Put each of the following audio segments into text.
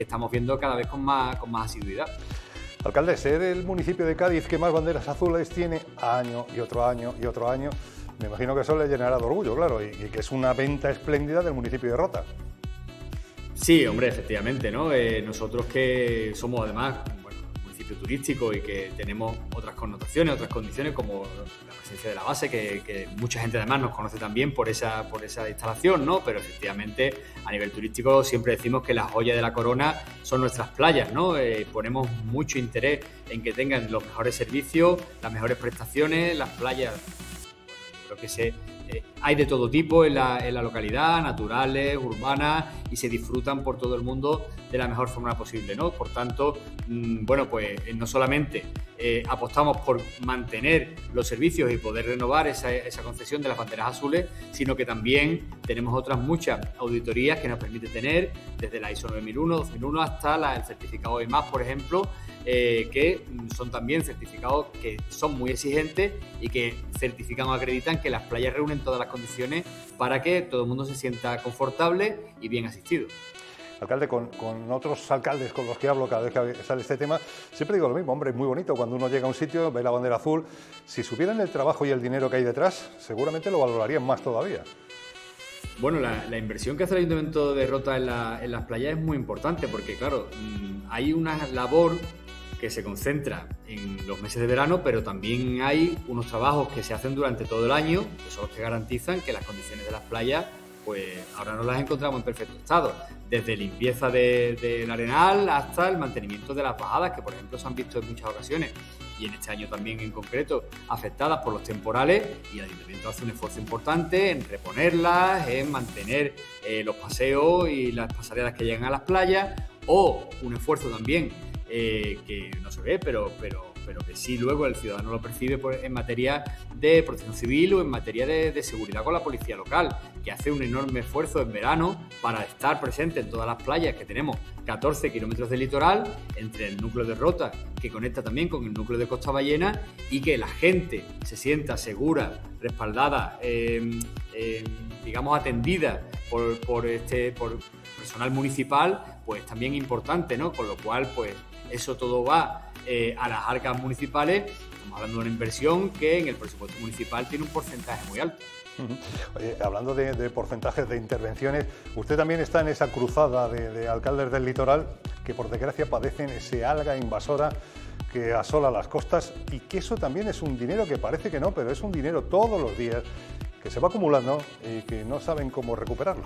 estamos viendo cada vez con más asiduidad. Alcalde, ser el municipio de Cádiz que más banderas azules tiene año y otro año y otro año, me imagino que eso le llenará de orgullo, claro, y que es una venta espléndida del municipio de Rota. Sí, hombre, efectivamente, ¿no? Nosotros que somos además un municipio turístico y que tenemos otras connotaciones, otras condiciones, como la presencia de la base, que mucha gente además nos conoce también por esa instalación, ¿no? Pero efectivamente, a nivel turístico siempre decimos que la joya de la corona son nuestras playas, ¿no? Ponemos mucho interés en que tengan los mejores servicios, las mejores prestaciones, las playas. Creo que hay de todo tipo en la localidad, naturales, urbanas, y se disfrutan por todo el mundo de la mejor forma posible, ¿no? Por tanto, bueno, pues no solamente apostamos por mantener los servicios y poder renovar esa concesión de las banderas azules, sino que también tenemos otras muchas auditorías que nos permite tener, desde la ISO 9001, 2001 hasta el certificado EMAS, por ejemplo, que son también certificados que son muy exigentes y que certifican o acreditan que las playas reúnen todas las condiciones para que todo el mundo se sienta confortable y bien asistido. Alcalde, con otros alcaldes con los que hablo cada vez que sale este tema, siempre digo lo mismo, hombre, es muy bonito cuando uno llega a un sitio, ve la bandera azul. Si supieran el trabajo y el dinero que hay detrás, seguramente lo valorarían más todavía. Bueno, la inversión que hace el Ayuntamiento de Rota en las playas es muy importante porque, claro, hay una labor que se concentra en los meses de verano, pero también hay unos trabajos que se hacen durante todo el año, que son los que garantizan que las condiciones de las playas, pues ahora no las encontramos en perfecto estado, desde limpieza del arenal hasta el mantenimiento de las bajadas, que por ejemplo se han visto en muchas ocasiones, y en este año también en concreto, afectadas por los temporales, y el Ayuntamiento hace un esfuerzo importante en reponerlas, en mantener los paseos y las pasarelas que llegan a las playas, o un esfuerzo también que no se ve, pero que sí luego el ciudadano lo percibe en materia de protección civil o en materia de seguridad con la policía local, que hace un enorme esfuerzo en verano para estar presente en todas las playas, que tenemos 14 kilómetros de litoral entre el núcleo de Rota, que conecta también con el núcleo de Costa Ballena, y que la gente se sienta segura, respaldada, digamos atendida por personal municipal, pues también importante, ¿no? Con lo cual, pues eso todo va a las arcas municipales. Estamos hablando de una inversión que en el presupuesto municipal tiene un porcentaje muy alto. Oye, hablando de porcentajes de intervenciones, usted también está en esa cruzada de alcaldes del litoral que por desgracia padecen ese alga invasora que asola las costas, y que eso también es un dinero que parece que no, pero es un dinero todos los días que se va acumulando y que no saben cómo recuperarlo.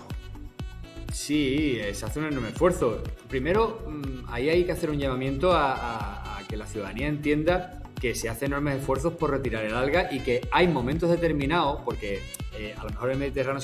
Sí, se hace un enorme esfuerzo. Primero, ahí hay que hacer un llamamiento a que la ciudadanía entienda que se hacen enormes esfuerzos por retirar el alga y que hay momentos determinados, porque a lo mejor en el Mediterráneo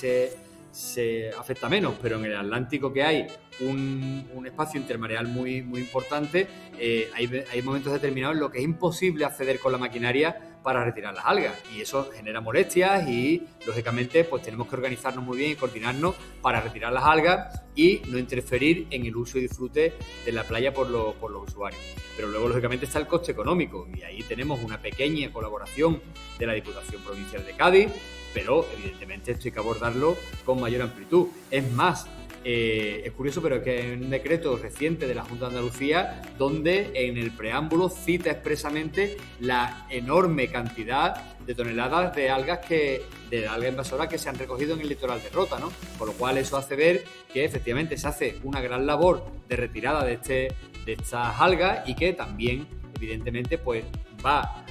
se afecta menos, pero en el Atlántico, que hay un espacio intermareal muy importante, hay momentos determinados en los que es imposible acceder con la maquinaria para retirar las algas, y eso genera molestias y lógicamente pues tenemos que organizarnos muy bien y coordinarnos para retirar las algas y no interferir en el uso y disfrute de la playa por los usuarios. Pero luego lógicamente está el coste económico, y ahí tenemos una pequeña colaboración de la Diputación Provincial de Cádiz, pero evidentemente esto hay que abordarlo con mayor amplitud. Es más, es curioso, pero que hay un decreto reciente de la Junta de Andalucía donde en el preámbulo cita expresamente la enorme cantidad de toneladas de alga invasora que se han recogido en el litoral de Rota, ¿no? Con lo cual eso hace ver que efectivamente se hace una gran labor de retirada de estas algas, y que también evidentemente pues va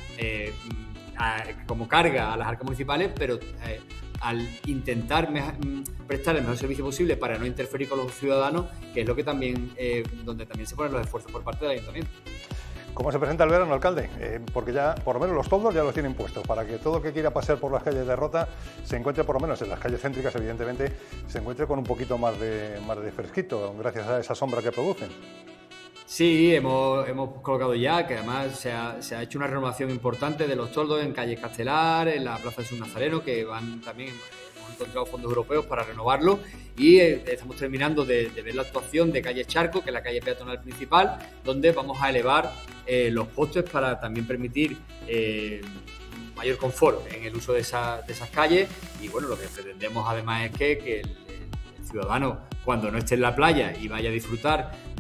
como carga a las arcas municipales, pero al intentar prestar el mejor servicio posible para no interferir con los ciudadanos, que es lo que también donde también se ponen los esfuerzos por parte del Ayuntamiento. ¿Cómo se presenta el verano, alcalde? Porque ya, por lo menos los toldos ya los tienen puestos, para que todo el que quiera pasear por las calles de Rota se encuentre, por lo menos en las calles céntricas, evidentemente, se encuentre con un poquito más de fresquito, gracias a esa sombra que producen. Sí, hemos colocado ya, que además se ha hecho una renovación importante de los toldos en calle Castelar, en la Plaza de Jesús Nazareno, que también hemos encontrado fondos europeos para renovarlo, y estamos terminando de ver la actuación de calle Charco, que es la calle peatonal principal, donde vamos a elevar los postes para también permitir mayor confort en el uso de esas calles. Y bueno, lo que pretendemos además es que el ciudadano, cuando no esté en la playa y vaya a disfrutar